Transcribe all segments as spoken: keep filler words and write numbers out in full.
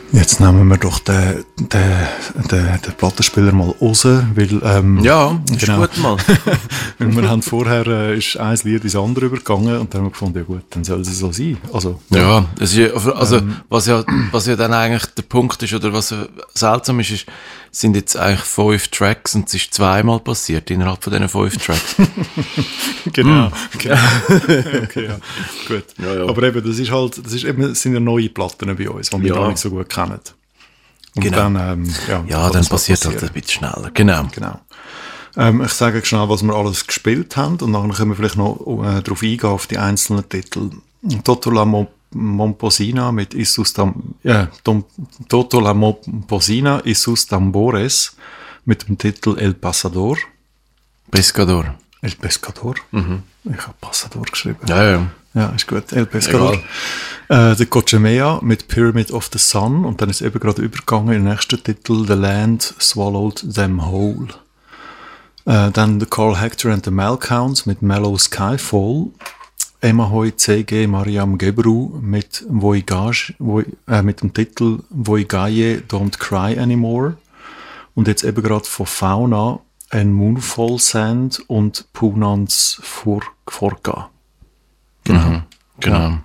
Jetzt nehmen wir doch den, den, den, den Plattenspieler mal raus, weil... Ähm, ja, ist genau, gut mal. weil wir haben vorher äh, ist ein Lied ins andere übergegangen und dann haben wir gefunden, ja gut, dann soll es so sein. Also, ja, ja es ist, also ähm, was, ja, was ja dann eigentlich der Punkt ist, oder was seltsam ist, ist, sind jetzt eigentlich fünf Tracks und es ist zweimal passiert innerhalb von diesen fünf Tracks. genau, mm. genau. Okay, ja. Gut. Ja, ja. Aber eben, das ist halt, das ist eben, das sind ja neue Platten bei uns, die wir ja. gar nicht so gut kennen. Und genau. dann, ähm, ja, ja, dann passiert halt ein bisschen schneller. Genau. genau. Ähm, ich sage schnell, was wir alles gespielt haben und dann können wir vielleicht noch äh, darauf eingehen, auf die einzelnen Titel. Toto la Momposina mit Isus Tam, äh, Toto la Momposina Isus Tambores mit dem Titel El Pasador. Pescador. El Pescador? Mhm. Ich habe Pasador geschrieben. Ja, ja. Ja, ist gut. El Pescador. Äh, der Cochemea mit Pyramid of the Sun und dann ist eben gerade übergegangen in den nächsten Titel The Land Swallowed Them Whole. Äh, dann der Carl Hector and the Malcounts mit Mellow Skyfall. Emma Hoy C G Mariam Gebru mit Voigage, Voi, äh, mit dem Titel Voigaye Don't Cry Anymore. Und jetzt eben gerade von Fauna ein Moonfall Sand und Punans Forga. Genau. Mhm, genau. Ja.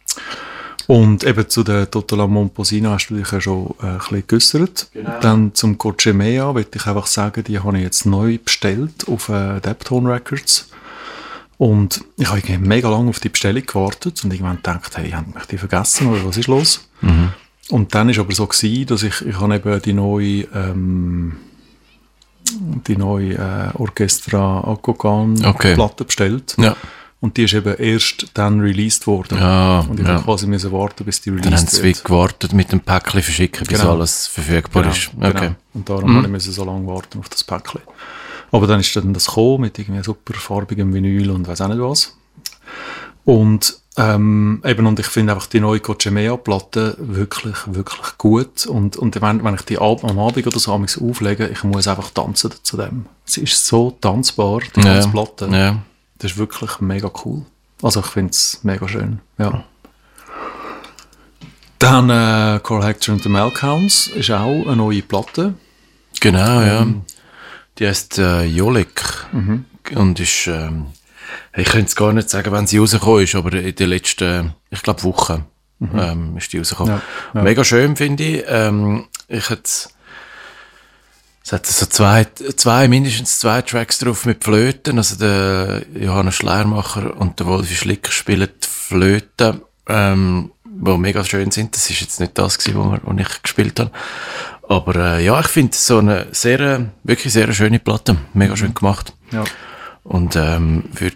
Und eben zu der Toto la Momposina hast du dich ja schon äh, ein bisschen geäussert. Genau. Dann zum Cochemea würde ich einfach sagen, die habe ich jetzt neu bestellt auf äh, Deptone Records. Und ich habe irgendwie mega lange auf die Bestellung gewartet und irgendwann gedacht, hey, haben mich die vergessen oder was ist los? Mhm. Und dann ist aber so gewesen, dass ich, ich habe eben die neue ähm, die neue äh, Orchestra Akogan okay. Platte bestellt. Ja. Und die ist eben erst dann released worden. Ja, und ich ja. musste quasi müssen warten, bis die released wird. Dann haben sie wird. gewartet mit dem Päckchen verschicken, bis genau. alles verfügbar genau, ist. Okay. Genau. Und darum mhm. musste ich so lange warten auf das Päckchen. Aber dann ist dann das gekommen mit irgendwie super farbigem Vinyl und weiss auch nicht was. Und ähm, eben, und ich finde einfach die neue Cochemea-Platte wirklich, wirklich gut. Und, und wenn, wenn ich die Ab- am Abend oder so auflege, ich muss einfach tanzen zu dem. Sie ist so tanzbar, die ja. ganze Platte. Ja. Das ist wirklich mega cool. Also ich finde es mega schön. Ja. Dann äh, Carl Hector and the Malcounts ist auch eine neue Platte. Genau, ja. Ähm, die heisst äh, Jolik. Mhm. Und ist, ähm, ich könnte es gar nicht sagen, wann sie rausgekommen ist, aber in den letzten, ich glaube, Wochen mhm. ähm, ist die rausgekommen. Ja, ja. Mega schön, finde ich. Ähm, ich hätte Es hat so zwei, zwei, mindestens zwei Tracks drauf mit Flöten. Also der Johannes Schleiermacher und der Wolfi Schlicker spielen die Flöten, ähm, die mega schön sind. Das ist jetzt nicht das gewesen, wo, wir, wo ich gespielt habe. Aber äh, ja, ich finde so eine sehr, wirklich sehr schöne Platte. Mega schön gemacht. Ja. Und ähm, würde